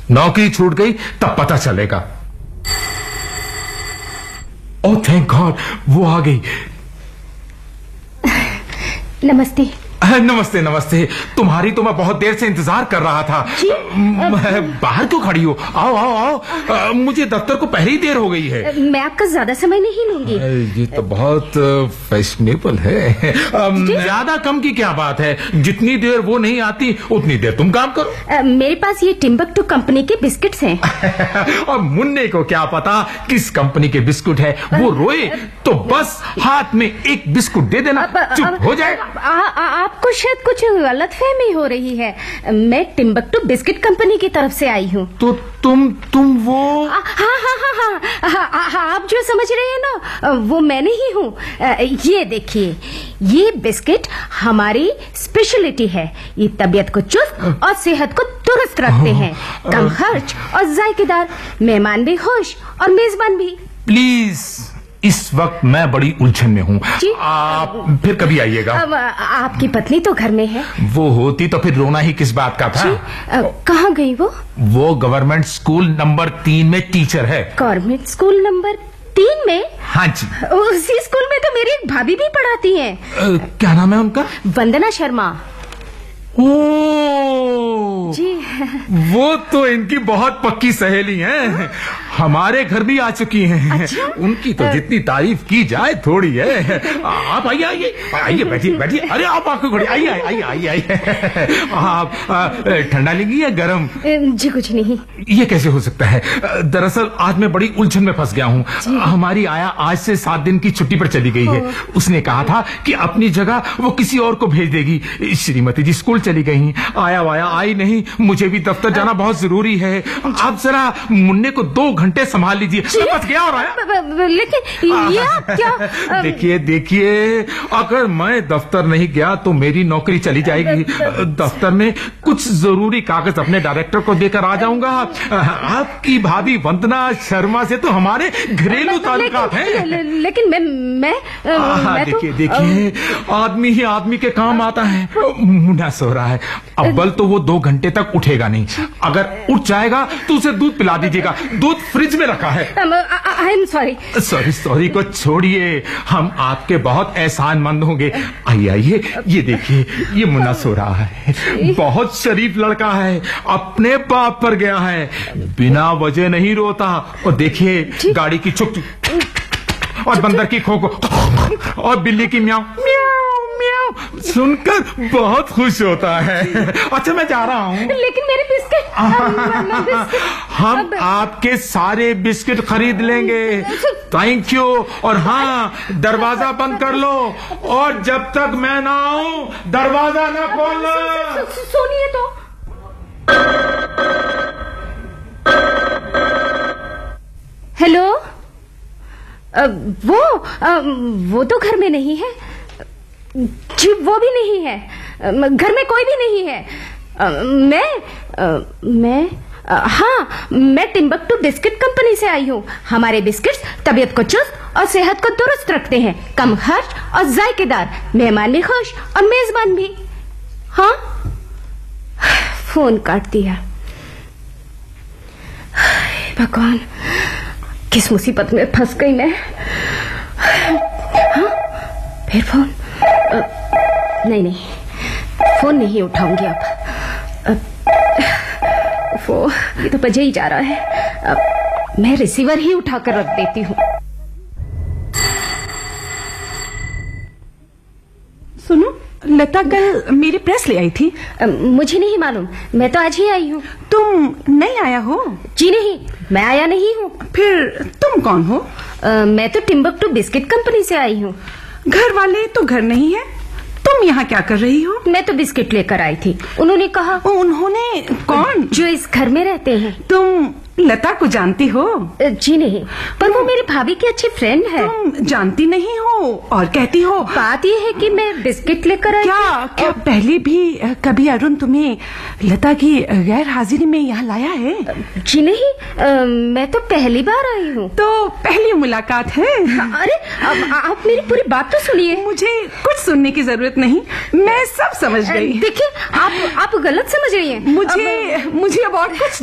नौकरी छूट गई तब पता चलेगा। ओह थैंक गॉड, वो आ गई। नमस्ते। नमस्ते नमस्ते। तुम्हारी तो मैं बहुत देर से इंतजार कर रहा था। बाहर क्यों खड़ी हो? आओ आओ आओ। मुझे दफ्तर को पहले ही देर हो गई है। मैं आपका ज्यादा समय नहीं लूंगी। ये तो बहुत फैशनेबल है। ज्यादा कम की क्या बात है, जितनी देर वो नहीं आती उतनी देर तुम काम करो। मेरे पास ये टिम्बकटू कंपनी के बिस्किट्स हैं। और मुन्ने को क्या पता किस कंपनी के बिस्कुट है। वो रोए तो बस हाथ में एक बिस्कुट दे देना, चुप हो जाए। आपको शायद कुछ गलतफहमी हो रही है। मैं टिम्बकटू बिस्किट कंपनी की तरफ से आई हूँ। तो तुम वो? हाँ, आप जो समझ रहे हैं ना, वो मैं नहीं हूँ। ये देखिए, ये बिस्किट हमारी स्पेशलिटी है। ये तबीयत को चुस्त और सेहत को दुरुस्त रखते हैं। कम खर्च और जायकेदार, मेहमान भी खुश और मेजबान भी। प्लीज, इस वक्त मैं बड़ी उलझन में हूँ। आप फिर कभी आइएगा। आपकी पत्नी तो घर में है। वो होती तो फिर रोना ही किस बात का था। कहाँ गई वो? वो गवर्नमेंट स्कूल नंबर 3 में टीचर है। गवर्नमेंट स्कूल नंबर 3 में? हाँ जी। उसी स्कूल में तो मेरी एक भाभी भी पढ़ाती हैं। क्या नाम है उनका? वंदना शर्मा। जी। वो तो इनकी बहुत पक्की सहेली हैं। हमारे घर भी आ चुकी हैं। अच्छा? उनकी तो जितनी तारीफ की जाए थोड़ी है। आप आइए आइए आइए, बैठिए बैठिए। अरे आप आंखों खोलिए, आइए आइए आइए आइए। आप ठंडा लेंगी या गरम? जी कुछ नहीं। ये कैसे हो सकता है? दरअसल आज मैं बड़ी उलझन में फंस गया हूँ। हमारी आया आज से 7 दिन की छुट्टी पर चली गई है। उसने कहा था कि अपनी जगह वो किसी और को भेज देगी। श्रीमती जी स्कूल चली गई। आया वाया आई नहीं। मुझे भी दफ्तर जाना बहुत जरूरी है। आप जरा मुन्ने को 2 घंटे संभाल लीजिए। बच गया और आया। लेकिन ये आप क्या? देखिए देखिए, अगर मैं दफ्तर नहीं गया तो मेरी नौकरी चली जाएगी। दफ्तर में कुछ जरूरी कागज अपने डायरेक्टर को देकर आ जाऊंगा। आपकी भाभी वंदना शर्मा से तो हमारे घरेलू ताल्लुकात हैं। लेकिन मैं देखिए देखिए, आदमी ही आदमी के काम आता है। मुन्ना सो रहा है। अव्वल तो वो 2 घंटे तक उठेगा नहीं। अगर उठ जाएगा तो उसे दूध पिला दीजिएगा। दूध फ्रिज में रखा है। I am sorry. सॉरी को छोड़िए, हम आपके बहुत एहसानमंद होंगे। आइए आइए, ये देखिए, ये मुन्ना सो रहा है। बहुत शरीफ लड़का है। अपने बाप पर गया है, बिना वजह नहीं रोता। और देखिए, गाड़ी की चुक और बंदर की खो और बिल्ली की म्याऊं सुनकर बहुत खुश होता है। अच्छा मैं जा रहा हूँ। लेकिन मेरे बिस्किट। हम आपके सारे बिस्किट खरीद लेंगे। Thank you. और हाँ, दरवाजा बंद कर लो और जब तक मैं ना आऊं दरवाजा ना खोलना। सुनिए तो। हेलो। वो तो घर में नहीं है जी। वो भी नहीं है। घर में कोई भी नहीं है। मैं टिम्बकटू बिस्किट कंपनी से आई हूँ। हमारे बिस्किट्स तबीयत को चुस्त और सेहत को दुरुस्त रखते हैं। कम खर्च और जायकेदार, मेहमान भी खुश और मेजबान भी। हाँ, फोन काट दिया। भगवान, किस मुसीबत में फंस गई मैं। हाँ, फिर फोन। नहीं, फोन नहीं उठाऊंगी अब। वो ये तो बजे ही जा रहा है। अब मैं रिसीवर ही उठाकर रख देती हूँ। सुनो, लता कल मेरी प्रेस ले आई थी। मुझे नहीं मालूम, मैं तो आज ही आई हूँ। तुम नहीं आया हो? जी नहीं, मैं आया नहीं हूँ। फिर तुम कौन हो? मैं तो टिम्बकटू बिस्किट कंपनी से आई हूँ। घर वाले तो घर नहीं है, तुम यहाँ क्या कर रही हो? मैं तो बिस्किट लेकर आई थी। उन्होंने कहा। उन्होंने? कौन? जो इस घर में रहते हैं। तुम लता को जानती हो? जी नहीं, पर वो मेरी भाभी की अच्छी फ्रेंड है। तुम जानती नहीं हो और कहती हो। बात ये है कि मैं बिस्किट लेकर आई। क्या पहले भी कभी अरुण तुम्हें लता की गैर हाजिरी में यहाँ लाया है? जी नहीं, मैं तो पहली बार आई हूँ। तो पहली मुलाकात है। अरे आप मेरी पूरी बात तो सुनिए। मुझे कुछ सुनने की जरूरत नहीं, मैं सब समझ गई। देखिए, आप गलत समझ रही हैं। मुझे अब और कुछ